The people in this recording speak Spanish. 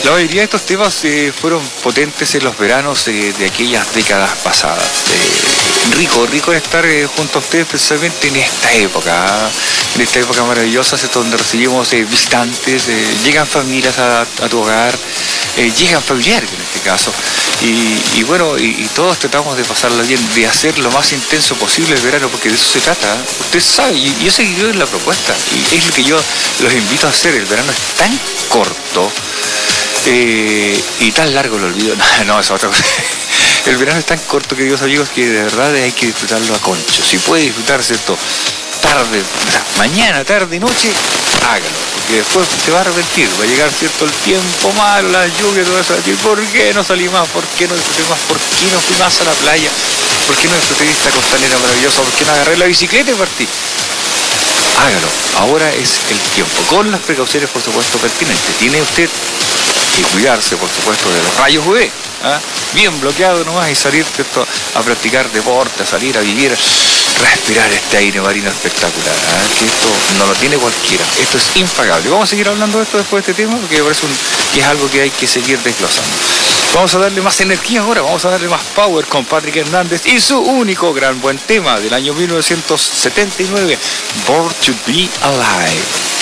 La mayoría de estos temas fueron potentes en los veranos de aquellas décadas pasadas. Rico estar junto a ustedes precisamente en esta época, en esta época maravillosa, ¿cierto? Donde recibimos visitantes, llegan familias a tu hogar, llegan familiares en este caso, y bueno, y todos tratamos de pasarlo bien, de hacer lo más intenso posible el verano, porque de eso se trata. Usted sabe, y eso es la propuesta, y es lo que yo los invito a hacer. El verano es tan corto y tan largo, lo olvido. No, es otra cosa. El verano es tan corto, queridos amigos, que de verdad hay que disfrutarlo a concho. Si puede disfrutar, ¿cierto? Tarde, o sea, mañana, tarde, noche, hágalo, porque después se va a arrepentir, va a llegar, ¿cierto?, el tiempo malo, la lluvia, todo eso, decir, ¿por qué no salí más? ¿Por qué no disfruté más? ¿Por qué no fui más a la playa? ¿Por qué no disfruté de esta costanera maravillosa? ¿Por qué no agarré la bicicleta y partí? Hágalo, ahora es el tiempo, con las precauciones, por supuesto, pertinentes. Tiene usted que cuidarse, por supuesto, de los rayos UV, ¿ah? Bien bloqueado nomás, y salir, ¿cierto?, a practicar deporte, a salir a vivir, respirar este aire marino espectacular, ¿ah? Que esto no lo tiene cualquiera, esto es impagable. Vamos a seguir hablando de esto después de este tema, porque me parece que es algo que hay que seguir desglosando. Vamos a darle más energía ahora, vamos a darle más power con Patrick Hernández y su único gran buen tema del año 1979, Born to Be Alive.